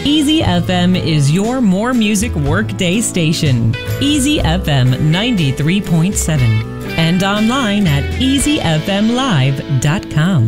Easy FM is your more music workday station. Easy FM 93.7 and online at easyfmlive.com.